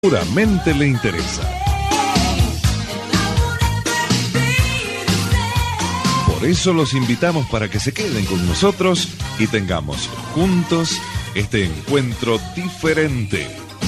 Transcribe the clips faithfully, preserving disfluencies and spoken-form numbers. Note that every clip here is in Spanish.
Seguramente le interesa. Por eso los invitamos para que se queden con nosotros y tengamos juntos este encuentro diferente.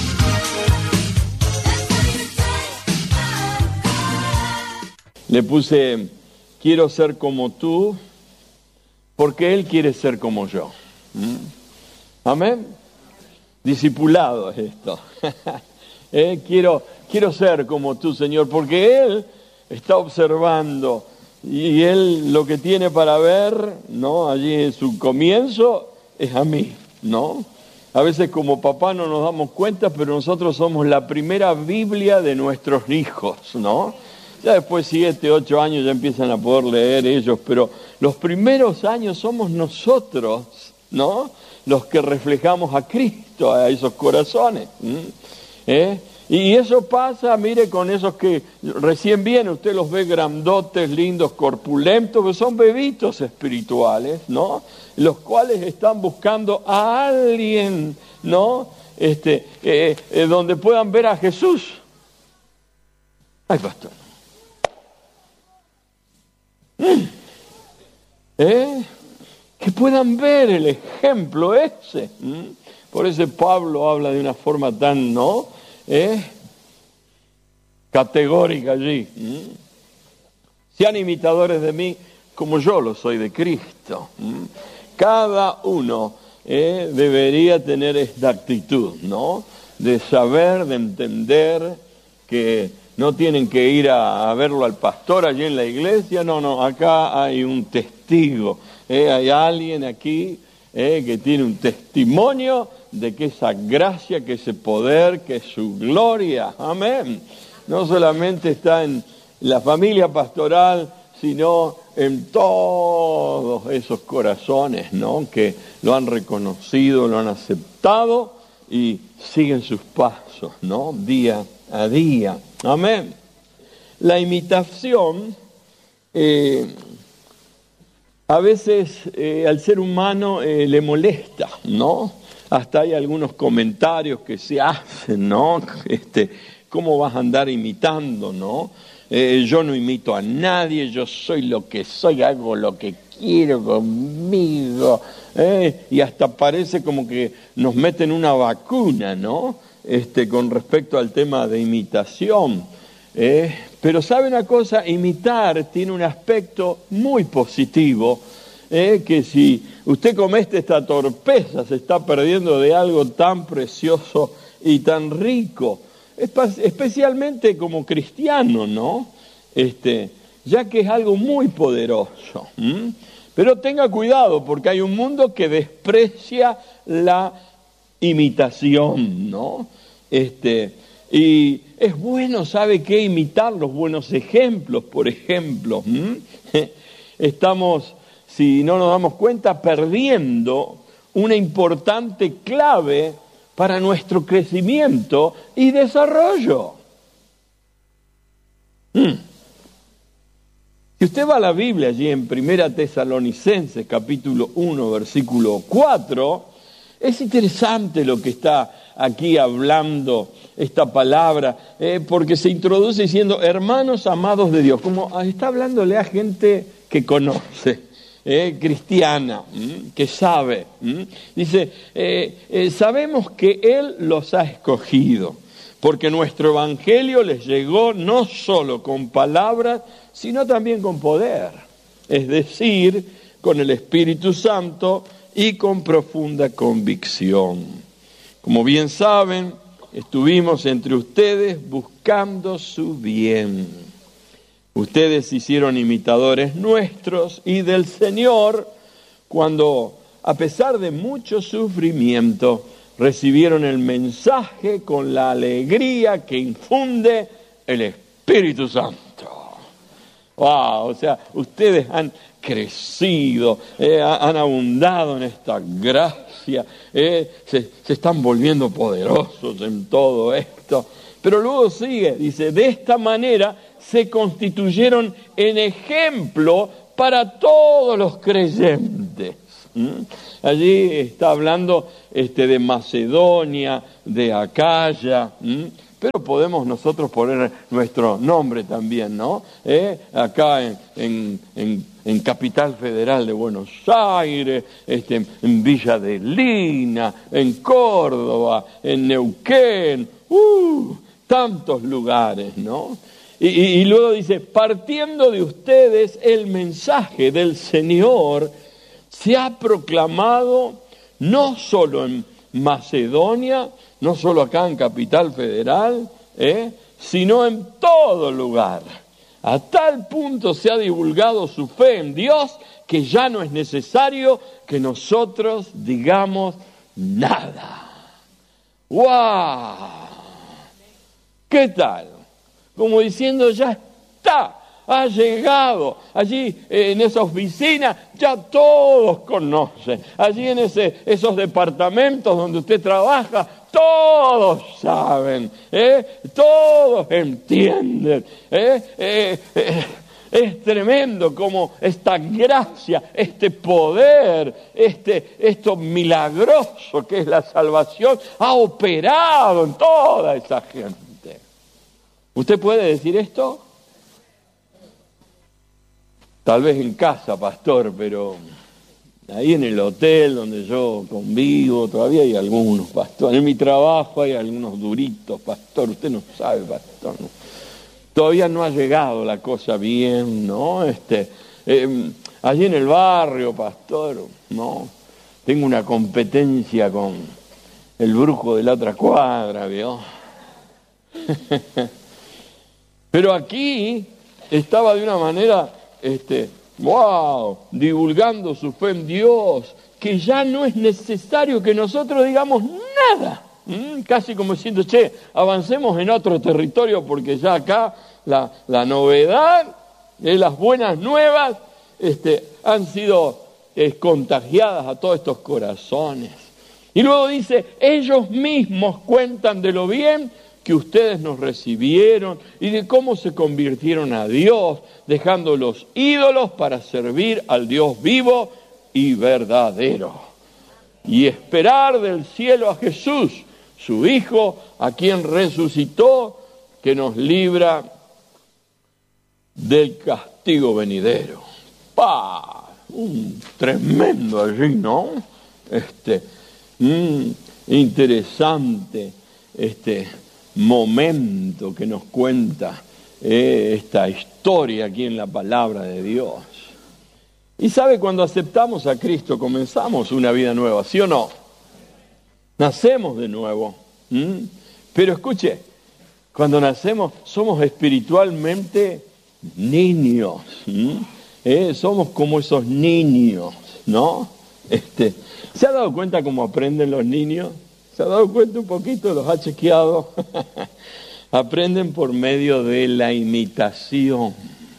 Le puse, quiero ser como tú, porque Él quiere ser como yo. ¿Mm? Amén. Discipulado es esto. eh, quiero, quiero ser como tú, Señor, porque Él está observando y Él lo que tiene para ver, ¿no? Allí en su comienzo es a mí, ¿no? A veces como papá no nos damos cuenta, pero nosotros somos la primera Biblia de nuestros hijos, ¿no? Ya después siete, ocho años ya empiezan a poder leer ellos, pero los primeros años somos nosotros, ¿no? Los que reflejamos a Cristo, a esos corazones. ¿Eh? Y eso pasa, mire, con esos que recién vienen, usted los ve grandotes, lindos, corpulentos, que son bebitos espirituales, ¿no? Los cuales están buscando a alguien, ¿no? Este, eh, eh, donde puedan ver a Jesús. Ay, pastor. ¿Eh? Que puedan ver el ejemplo ese. ¿Mm? Por eso Pablo habla de una forma tan, ¿no? ¿Eh? Categórica allí. ¿Mm? Sean imitadores de mí como yo lo soy de Cristo. ¿Mm? Cada uno ¿eh? debería tener esta actitud, ¿no? De saber, de entender que no tienen que ir a, a verlo al pastor allí en la iglesia, no, no, acá hay un testigo. Eh, hay alguien aquí eh, que tiene un testimonio de que esa gracia, que ese poder, que su gloria, amén, no solamente está en la familia pastoral, sino en todos esos corazones, ¿no? Que lo han reconocido, lo han aceptado y siguen sus pasos, ¿no? Día a día, amén. La imitación eh, a veces eh, al ser humano eh, le molesta, ¿no? Hasta hay algunos comentarios que se hacen, ¿no? Este, ¿cómo vas a andar imitando, no? Eh, yo no imito a nadie, yo soy lo que soy, hago lo que quiero conmigo. Eh, y hasta parece como que nos meten una vacuna, ¿no? Este, con respecto al tema de imitación. Eh, pero ¿sabe una cosa? Imitar tiene un aspecto muy positivo, eh, que si usted comete esta torpeza se está perdiendo de algo tan precioso y tan rico, especialmente como cristiano, ¿no? Este, ya que es algo muy poderoso. ¿Mm? Pero tenga cuidado porque hay un mundo que desprecia la imitación, ¿no? Este, y es bueno, ¿sabe qué? Imitar los buenos ejemplos, por ejemplo. ¿Mm? Estamos, si no nos damos cuenta, perdiendo una importante clave para nuestro crecimiento y desarrollo. ¿Mm? Si usted va a la Biblia allí en Primera Tesalonicenses, capítulo uno, versículo cuatro, es interesante lo que está aquí hablando esta palabra, eh, porque se introduce diciendo, hermanos amados de Dios, como está hablándole a gente que conoce, eh, cristiana, ¿m? que sabe. ¿m? Dice, eh, eh, sabemos que Él los ha escogido, porque nuestro evangelio les llegó no solo con palabras, sino también con poder, es decir, con el Espíritu Santo y con profunda convicción. Como bien saben, estuvimos entre ustedes buscando su bien. Ustedes se hicieron imitadores nuestros y del Señor cuando, a pesar de mucho sufrimiento, recibieron el mensaje con la alegría que infunde el Espíritu Santo. Wow, o sea, ustedes han crecido, eh, han abundado en esta gracia, eh, se, se están volviendo poderosos en todo esto. Pero luego sigue, dice, de esta manera se constituyeron en ejemplo para todos los creyentes. ¿Mm? Allí está hablando este, de Macedonia, de Acaya, ¿Mm? pero podemos nosotros poner nuestro nombre también, ¿no? ¿Eh? Acá en, en, en, en Capital Federal de Buenos Aires, este, en Villa de Lina, en Córdoba, en Neuquén, ¡uh! Tantos lugares, ¿no? Y, y, y luego dice, partiendo de ustedes el mensaje del Señor se ha proclamado no solo en Macedonia, no solo acá en Capital Federal, ¿eh? sino en todo lugar. A tal punto se ha divulgado su fe en Dios que ya no es necesario que nosotros digamos nada. ¡Wow! ¿Qué tal? Como diciendo, ya está, ha llegado. Allí eh, en esa oficina ya todos conocen. Allí en ese, esos departamentos donde usted trabaja, todos saben, ¿eh? Todos entienden. ¿eh? Eh, eh, es tremendo como esta gracia, este poder, este, esto milagroso que es la salvación, ha operado en toda esa gente. ¿Usted puede decir esto? Tal vez en casa, pastor, pero ahí en el hotel donde yo convivo, todavía hay algunos, pastor. En mi trabajo hay algunos duritos, pastor. Usted no sabe, pastor. ¿no? Todavía no ha llegado la cosa bien, ¿no? Este, eh, allí en el barrio, pastor, ¿no? Tengo una competencia con el brujo de la otra cuadra, ¿vio? Pero aquí estaba de una manera, este, wow, divulgando su fe en Dios, que ya no es necesario que nosotros digamos nada. ¿Mm? Casi como diciendo, che, avancemos en otro territorio porque ya acá la, la novedad, eh, las buenas nuevas, este, han sido eh, contagiadas a todos estos corazones. Y luego dice, ellos mismos cuentan de lo bien que ustedes nos recibieron y de cómo se convirtieron a Dios, dejando los ídolos para servir al Dios vivo y verdadero. Y esperar del cielo a Jesús, su Hijo, a quien resucitó, que nos libra del castigo venidero. ¡Pah! Un tremendo allí, ¿no? Este, mm, interesante, este... momento que nos cuenta eh, esta historia aquí en la palabra de Dios. Y sabe, cuando aceptamos a Cristo comenzamos una vida nueva, ¿sí o no? Nacemos de nuevo. ¿Mm? Pero escuche, cuando nacemos somos espiritualmente niños. ¿Mm? Eh, somos como esos niños, ¿no? Este, ¿se ha dado cuenta cómo aprenden los niños? ¿Se ha dado cuenta un poquito? ¿Los ha chequeado? Aprenden por medio de la imitación.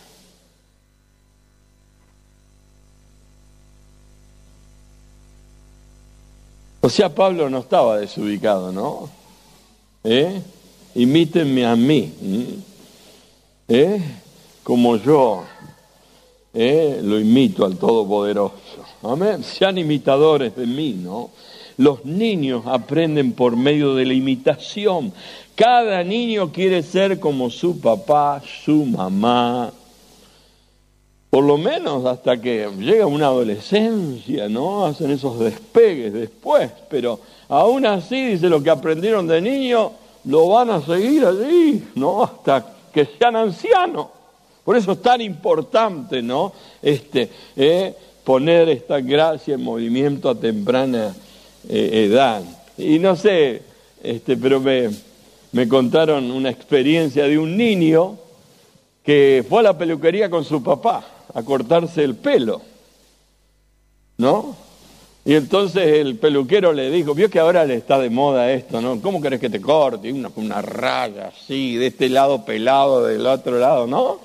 O sea, Pablo no estaba desubicado, ¿no? ¿Eh? Imítenme a mí. ¿Eh? Como yo ¿eh? lo imito al Todopoderoso. Amén. Sean imitadores de mí, ¿no? Los niños aprenden por medio de la imitación. Cada niño quiere ser como su papá, su mamá. Por lo menos hasta que llega una adolescencia, ¿no? Hacen esos despegues después. Pero aún así, dice, lo que aprendieron de niño, lo van a seguir allí, ¿no? Hasta que sean ancianos. Por eso es tan importante, ¿no? Este, eh, poner esta gracia en movimiento a temprana Eh, edad. Y no sé, este, pero me, me contaron una experiencia de un niño que fue a la peluquería con su papá a cortarse el pelo, ¿no? Y entonces el peluquero le dijo, vio que ahora le está de moda esto, ¿no? ¿Cómo querés que te corte? Una, una raya así, de este lado pelado, del otro lado, ¿no?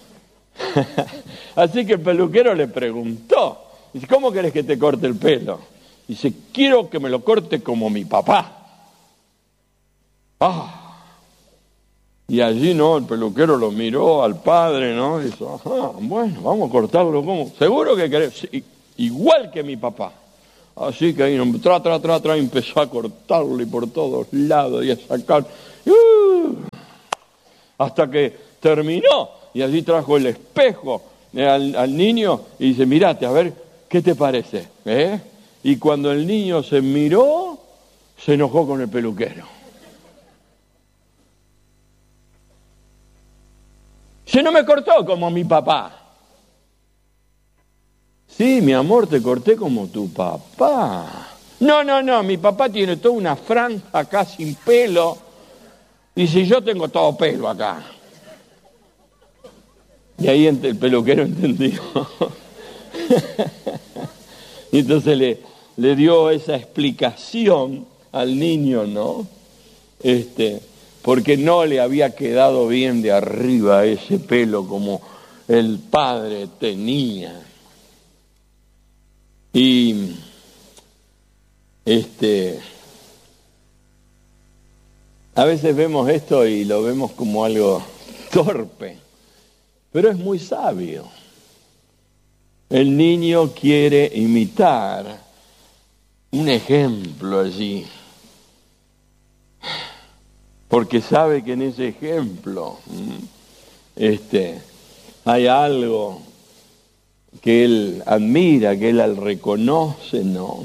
Así que el peluquero le preguntó, dice, ¿cómo querés que te corte el pelo? Dice, quiero que me lo corte como mi papá. Ah. Y allí, ¿no? El peluquero lo miró al padre, ¿no? Y dice, ajá, bueno, vamos a cortarlo como... ¿Seguro que querés? Sí, igual que mi papá. Así que ahí, tra, tra, tra, tra, empezó a cortarlo y por todos lados y a sacar... Uh, hasta que terminó. Y allí trajo el espejo al, al niño y dice, mirate, a ver, ¿qué te parece? ¿Eh? Y cuando el niño se miró, se enojó con el peluquero. Se no me cortó como mi papá. Sí, mi amor, te corté como tu papá. No, no, no, mi papá tiene toda una franja acá sin pelo. Y si yo tengo todo pelo acá. Y ahí el peluquero entendió. Y entonces le, le dio esa explicación al niño, ¿no? Este, porque no le había quedado bien de arriba ese pelo como el padre tenía. Y este a veces vemos esto y lo vemos como algo torpe, pero es muy sabio. El niño quiere imitar un ejemplo allí, porque sabe que en ese ejemplo este, hay algo que él admira, que él reconoce, ¿no?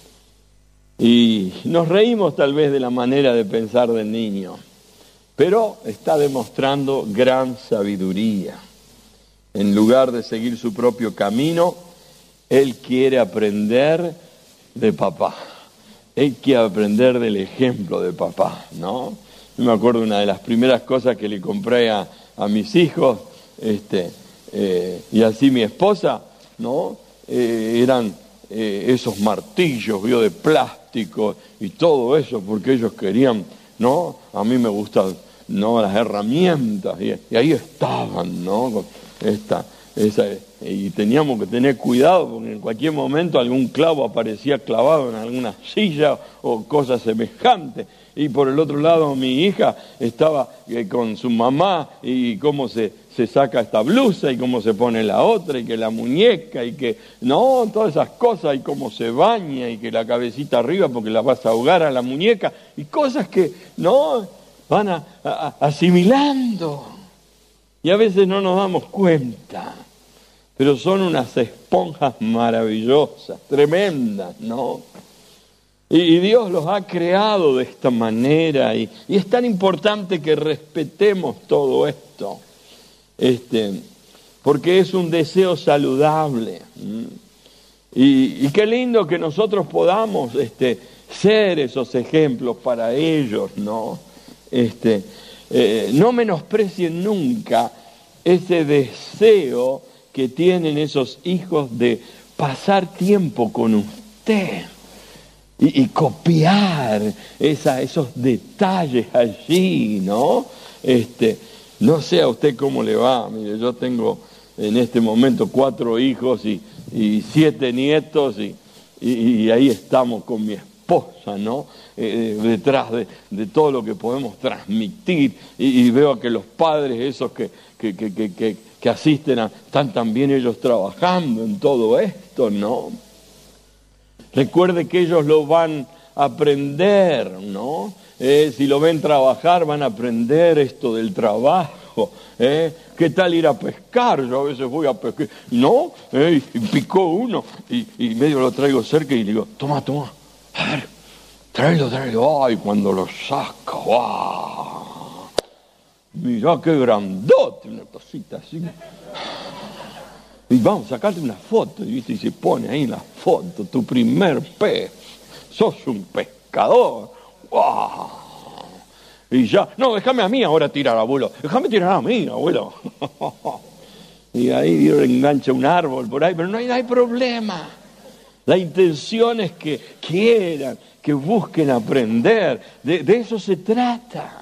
Y nos reímos tal vez de la manera de pensar del niño, pero está demostrando gran sabiduría. En lugar de seguir su propio camino, él quiere aprender de papá. Él quiere aprender del ejemplo de papá, ¿no? Yo me acuerdo una de las primeras cosas que le compré a, a mis hijos, este, eh, y así mi esposa, ¿no? Eh, eran eh, esos martillos, ¿vio? De plástico y todo eso, porque ellos querían, ¿no? A mí me gustan, ¿no? Las herramientas, y, y ahí estaban, ¿no? Con esta, esa, y teníamos que tener cuidado porque en cualquier momento algún clavo aparecía clavado en alguna silla o cosas semejantes. Y por el otro lado mi hija estaba eh, con su mamá y cómo se, se saca esta blusa y cómo se pone la otra y que la muñeca y que, no, todas esas cosas y cómo se baña y que la cabecita arriba porque la vas a ahogar a la muñeca y cosas que, no, van a, a, asimilando. Y a veces no nos damos cuenta, pero son unas esponjas maravillosas, tremendas, ¿no? Y, y Dios los ha creado de esta manera y, y es tan importante que respetemos todo esto, este, porque es un deseo saludable. Y, y qué lindo que nosotros podamos este, ser esos ejemplos para ellos, ¿no? Este, Eh, no menosprecien nunca ese deseo que tienen esos hijos de pasar tiempo con usted y, y copiar esa, esos detalles allí, ¿no? Este, no sé a usted cómo le va. Mire, yo tengo en este momento cuatro hijos y, y siete nietos y, y, y ahí estamos con mi esposa, ¿no? Eh, detrás de, de todo lo que podemos transmitir y, y veo que los padres esos que, que, que, que, que, que asisten a, están también ellos trabajando en todo esto, ¿no? Recuerde que ellos lo van a aprender, ¿no? Eh, si lo ven trabajar van a aprender esto del trabajo. ¿Eh? ¿Qué tal ir a pescar? Yo a veces voy a pescar, ¿no? Eh, y picó uno y, y medio lo traigo cerca y le digo, toma, toma, a ver, tráelo, tráelo. Ay, cuando lo saca, ¡wow! Mirá qué grandote, una cosita así. Y vamos a sacarte una foto, y, ¿viste? Y se pone ahí la foto, tu primer pez. Sos un pescador. ¡Wow! Y ya, no, déjame a mí ahora tirar, abuelo. Déjame tirar a mí, abuelo. Y ahí Dios engancha un árbol por ahí, pero no hay, no hay problema. La intención es que quieran, que busquen aprender. De, de eso se trata.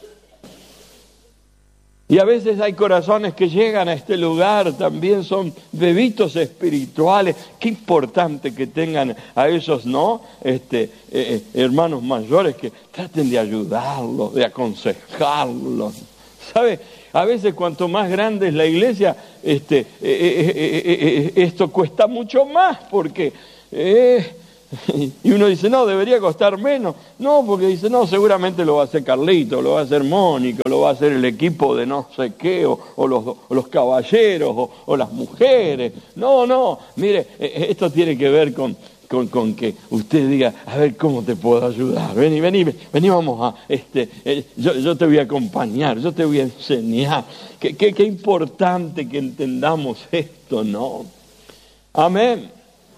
Y a veces hay corazones que llegan a este lugar, también son bebitos espirituales. Qué importante que tengan a esos, ¿no? Este, eh, hermanos mayores que traten de ayudarlos, de aconsejarlos. ¿Sabe? A veces cuanto más grande es la iglesia, este, eh, eh, eh, eh, esto cuesta mucho más porque eh, Y uno dice, no, debería costar menos. No, porque dice, no, seguramente lo va a hacer Carlito, lo va a hacer Mónica, lo va a hacer el equipo de no sé qué, o, o, los, o los caballeros, o, o las mujeres. No, no, mire, esto tiene que ver con, con, con que usted diga, a ver, ¿cómo te puedo ayudar? Vení, vení, vení, vamos a, este, eh, yo, yo te voy a acompañar, yo te voy a enseñar. Qué, qué, qué importante que entendamos esto, ¿no? Amén.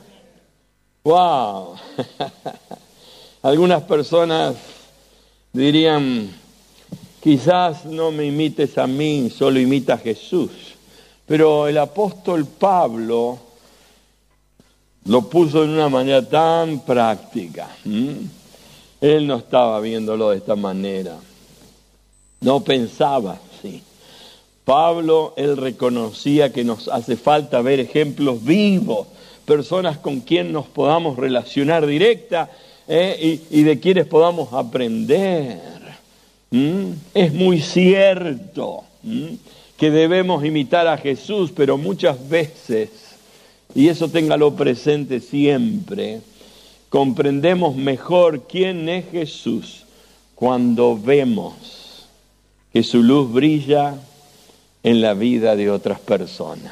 Wow. Algunas personas dirían, quizás no me imites a mí, solo imita a Jesús. Pero el apóstol Pablo lo puso de una manera tan práctica. ¿Mm? Él no estaba viéndolo de esta manera. No pensaba así. Pablo, él reconocía que nos hace falta ver ejemplos vivos, personas con quien nos podamos relacionar directa eh, y, y de quienes podamos aprender. ¿Mm? Es muy cierto ¿Mm? que debemos imitar a Jesús, pero muchas veces, y eso téngalo presente siempre, comprendemos mejor quién es Jesús cuando vemos que su luz brilla en la vida de otras personas.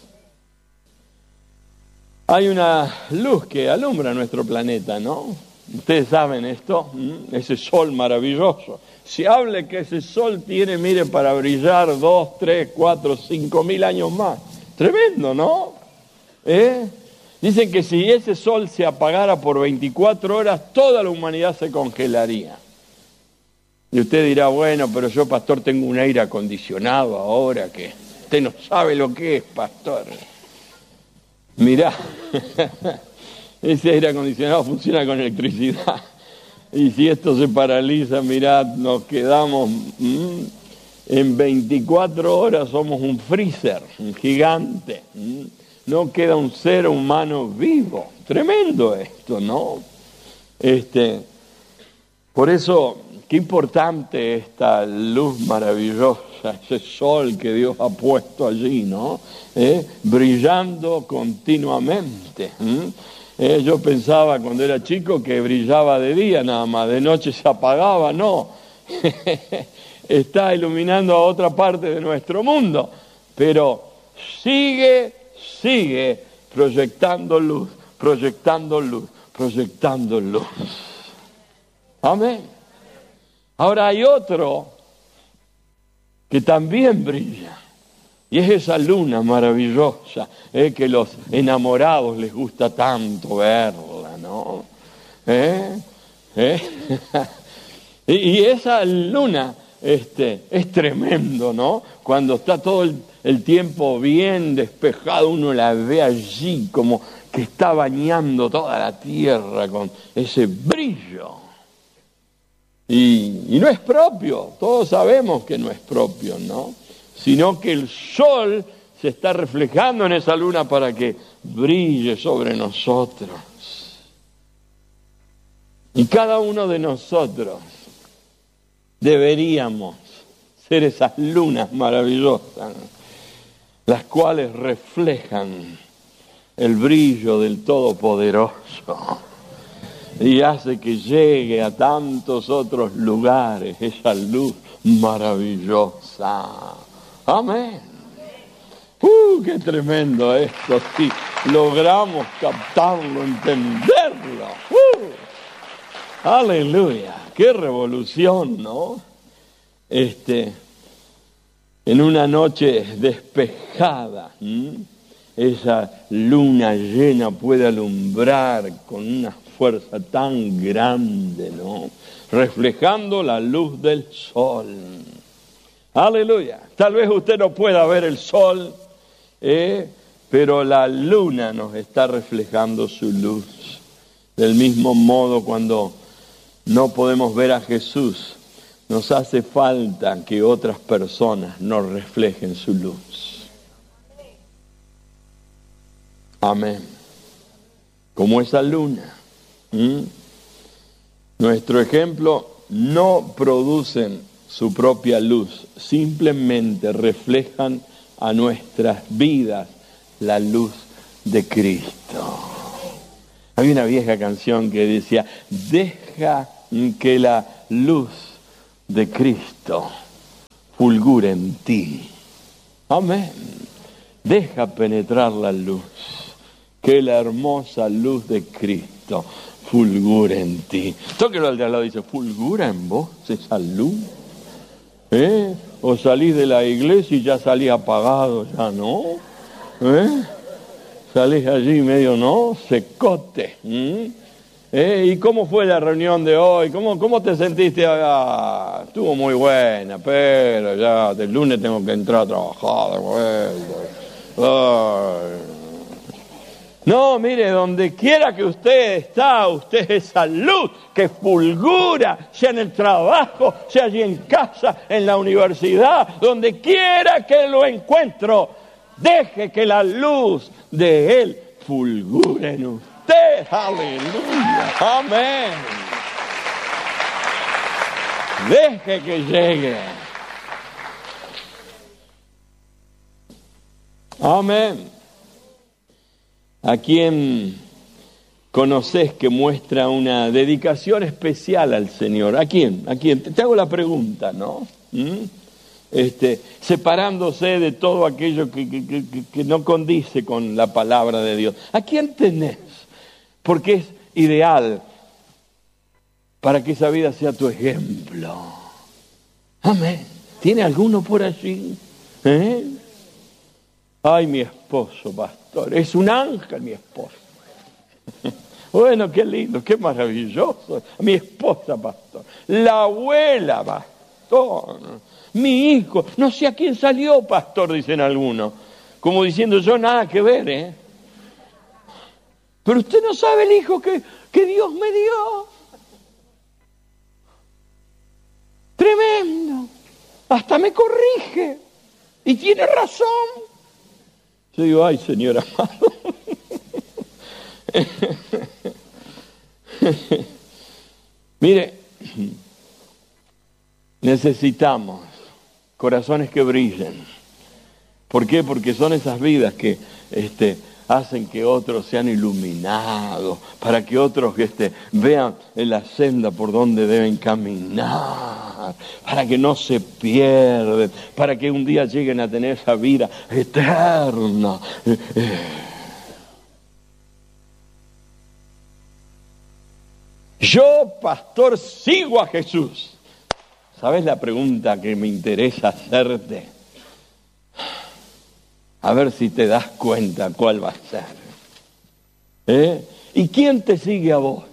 Hay una luz que alumbra nuestro planeta, ¿no? Ustedes saben esto, ¿Mm? ese sol maravilloso. Si hable que ese sol tiene, mire, para brillar dos, tres, cuatro, cinco mil años más. Tremendo, ¿no? ¿Eh? Dicen que si ese sol se apagara por veinticuatro horas, toda la humanidad se congelaría. Y usted dirá, bueno, pero yo, pastor, tengo un aire acondicionado ahora que usted no sabe lo que es, pastor. Mirá, ese aire acondicionado funciona con electricidad. Y si esto se paraliza, mirá, nos quedamos mmm, en veinticuatro horas, somos un freezer, un gigante. Mmm. No queda un ser humano vivo. Tremendo esto, ¿no? Este, por eso, qué importante esta luz maravillosa, ese sol que Dios ha puesto allí, ¿no? ¿Eh? Brillando continuamente. ¿Mm? Eh, yo pensaba cuando era chico que brillaba de día nada más, de noche se apagaba, no. Está iluminando a otra parte de nuestro mundo, pero sigue, sigue proyectando luz, proyectando luz, proyectando luz. Amén. Ahora hay otro que también brilla. Y es esa luna maravillosa, eh, que los enamorados les gusta tanto verla, ¿no? ¿Eh? ¿Eh? y, y esa luna este, es tremendo, ¿no? Cuando está todo el, el tiempo bien despejado, uno la ve allí como que está bañando toda la tierra con ese brillo. Y, y no es propio, todos sabemos que no es propio, ¿no? Sino que el sol se está reflejando en esa luna para que brille sobre nosotros. Y cada uno de nosotros deberíamos ser esas lunas maravillosas, las cuales reflejan el brillo del Todopoderoso y hace que llegue a tantos otros lugares esa luz maravillosa. Amén. ¡Uh, qué tremendo esto! Sí, logramos captarlo, entenderlo. ¡Uh! ¡Aleluya! ¡Qué revolución!, ¿no? Este, en una noche despejada, ¿m? esa luna llena puede alumbrar con una fuerza tan grande, ¿no? Reflejando la luz del sol. Aleluya. Tal vez usted no pueda ver el sol, eh, pero la luna nos está reflejando su luz. Del mismo modo, cuando no podemos ver a Jesús, nos hace falta que otras personas nos reflejen su luz. Amén. Como esa luna. ¿Mm? Nuestro ejemplo no producen su propia luz, simplemente reflejan a nuestras vidas la luz de Cristo. Había una vieja canción que decía, deja que la luz de Cristo fulgure en ti. Amén. Deja penetrar la luz, que la hermosa luz de Cristo fulgure en ti. Tóquelo al de al lado y dice, ¿fulgura en vos esa luz? ¿Eh? O salís de la iglesia y ya salís apagado, ya no. ¿Eh? Salís allí medio, ¿no? Secote. ¿Mm? ¿Eh? ¿Y cómo fue la reunión de hoy? ¿Cómo, cómo te sentiste? Ah, estuvo muy buena, pero ya del lunes tengo que entrar a trabajar de vuelta. Ay. No, mire, donde quiera que usted está, usted es esa luz que fulgura, sea en el trabajo, sea allí en casa, en la universidad, donde quiera que lo encuentro, deje que la luz de Él fulgure en usted. Aleluya, amén. Deje que llegue. Amén. ¿A quién conoces que muestra una dedicación especial al Señor? ¿A quién? ¿A quién? Te, te hago la pregunta, ¿no? ¿Mm? Este, separándose de todo aquello que, que, que, que no condice con la palabra de Dios. ¿A quién tenés? Porque es ideal para que esa vida sea tu ejemplo. Amén. ¿Tiene alguno por allí? ¿Eh? Ay, mi esposo, pastor. Es un ángel, mi esposo. Bueno, qué lindo, qué maravilloso. Mi esposa, pastor. La abuela, pastor. Mi hijo. No sé a quién salió, pastor, dicen algunos. Como diciendo, yo nada que ver, ¿eh? Pero usted no sabe el hijo que, que Dios me dio. Tremendo. Hasta me corrige. Y tiene razón. Yo digo, ay, Señor amado. Mire, necesitamos corazones que brillen. ¿Por qué? Porque son esas vidas que este, hacen que otros sean iluminados, para que otros este, vean en la senda por donde deben caminar, para que no se pierden, para que un día lleguen a tener esa vida eterna. Yo, pastor, sigo a Jesús. ¿Sabes la pregunta que me interesa hacerte? A ver si te das cuenta cuál va a ser. ¿Eh? ¿Y quién te sigue a vos?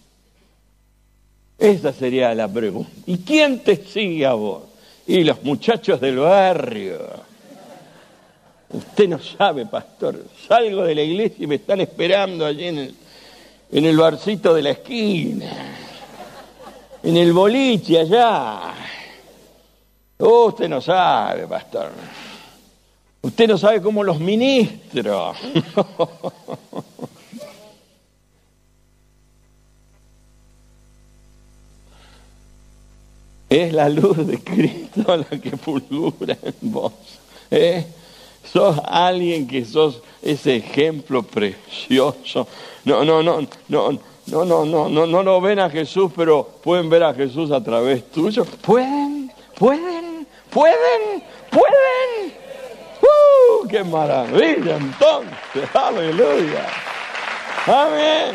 Esa sería la pregunta. ¿Y quién te sigue a vos? Y los muchachos del barrio. Usted no sabe, pastor. Salgo de la iglesia y me están esperando allí en el, en el barcito de la esquina. En el boliche allá. Oh, usted no sabe, pastor. Usted no sabe cómo los ministros. Es la luz de Cristo la que fulgura en vos. ¿Eh? Sos alguien que sos ese ejemplo precioso. No, no, no, no, no, no, no, no, no lo ven a Jesús, pero pueden ver a Jesús a través tuyo. Pueden, pueden, pueden, pueden. ¡Uh! ¡Qué maravilla entonces! ¡Aleluya! ¡Amén!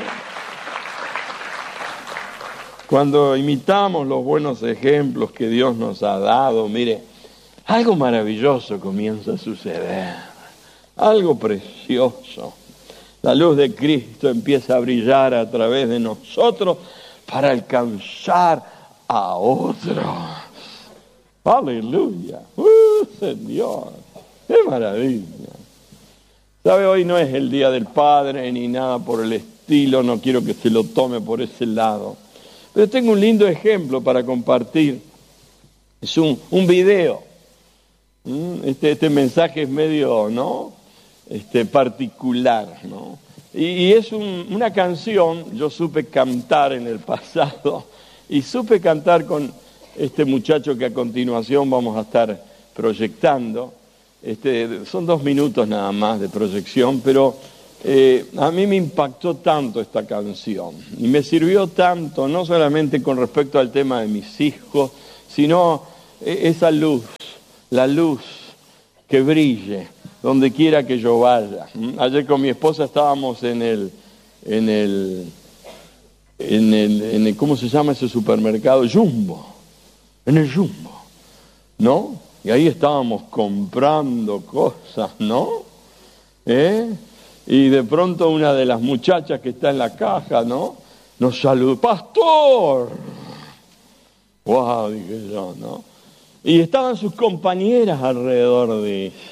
Cuando imitamos los buenos ejemplos que Dios nos ha dado, mire, algo maravilloso comienza a suceder. Algo precioso. La luz de Cristo empieza a brillar a través de nosotros para alcanzar a otros. ¡Aleluya! ¡Uh, Señor! ¡Qué maravilla! ¿Sabe? Hoy no es el Día del Padre ni nada por el estilo, no quiero que se lo tome por ese lado. Pero tengo un lindo ejemplo para compartir. Es un, un video. Este, este mensaje es medio, ¿no? Este, particular, ¿no? Y, y es un, una canción, yo supe cantar en el pasado, y supe cantar con este muchacho que a continuación vamos a estar proyectando. Este, son dos minutos nada más de proyección, pero eh, a mí me impactó tanto esta canción y me sirvió tanto, no solamente con respecto al tema de mis hijos, sino eh, esa luz, la luz que brille donde quiera que yo vaya. Ayer con mi esposa estábamos en el, en el, en el, en el, ¿cómo se llama ese supermercado? Jumbo, en el Jumbo, ¿no? Y ahí estábamos comprando cosas, ¿no? ¿Eh? Y de pronto una de las muchachas que está en la caja, ¿no? Nos saludó, ¡pastor! ¡Wow! Dije yo, ¿no? Y estaban sus compañeras alrededor de ella.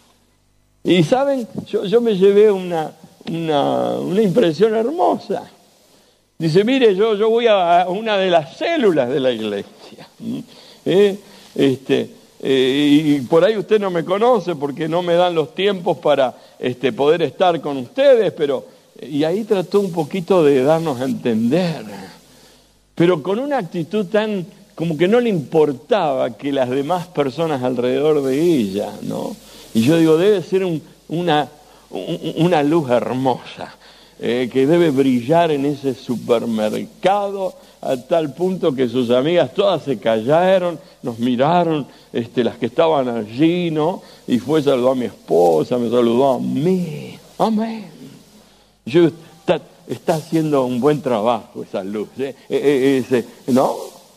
Y saben, yo, yo me llevé una, una, una impresión hermosa. Dice, mire, yo, yo voy a una de las células de la iglesia. ¿Eh? Este, eh, y por ahí usted no me conoce porque no me dan los tiempos para este, poder estar con ustedes, pero... Y ahí trató un poquito de darnos a entender. Pero con una actitud tan... como que no le importaba que las demás personas alrededor de ella, ¿no? Y yo digo, debe ser un, una, un, una luz hermosa, eh, que debe brillar en ese supermercado a tal punto que sus amigas todas se callaron, nos miraron, este, las que estaban allí, ¿no? Y fue, saludó a mi esposa, me saludó a mí. Amén. Yo, está, está haciendo un buen trabajo esa luz, ¿eh? Eh, eh, ese, ¿no?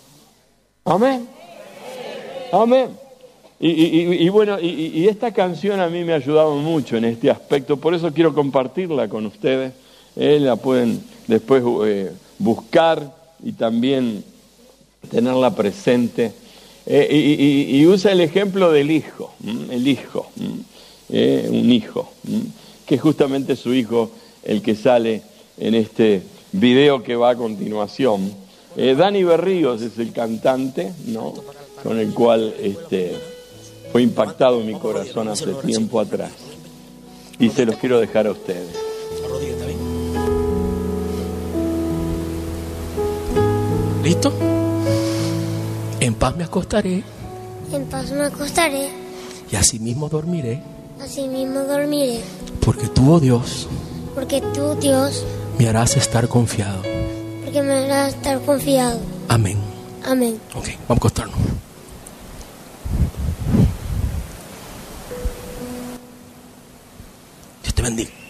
Amén. Amén. Y, y, y bueno, y, y esta canción a mí me ha ayudado mucho en este aspecto, por eso quiero compartirla con ustedes. Eh, la pueden después eh, buscar y también tenerla presente. Eh, y, y, y usa el ejemplo del hijo, ¿m? el hijo, eh, un hijo, ¿m? que es justamente su hijo el que sale en este video que va a continuación. Eh, Dani Berríos es el cantante, ¿no? Con el cual este, fue impactado mi corazón hace tiempo atrás. Y se los quiero dejar a ustedes. ¿Listo? En paz me acostaré. En paz me acostaré. Y así mismo dormiré. Así mismo dormiré. Porque tú, oh Dios, porque tú, Dios, me harás estar confiado. Porque me harás estar confiado. Amén. Amén. Ok, vamos a acostarnos. Dios te bendiga.